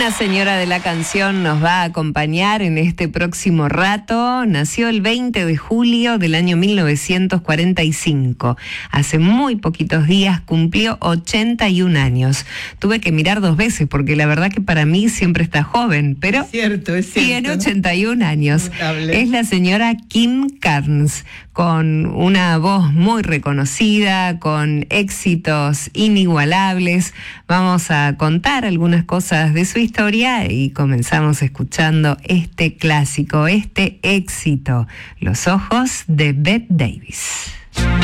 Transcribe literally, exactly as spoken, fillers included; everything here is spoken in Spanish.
Una señora de la canción nos va a acompañar en este próximo rato. Nació el veinte de julio del año mil novecientos cuarenta y cinco. Hace muy poquitos días cumplió ochenta y un años. Tuve que mirar dos veces porque la verdad que para mí siempre está joven, pero es cierto, es cierto. Tiene ochenta y un años. Notable. Es la señora Kim Carnes, con una voz muy reconocida, con éxitos inigualables. Vamos a contar algunas cosas de su historia y comenzamos escuchando este clásico, este éxito, Los ojos de Bette Davis.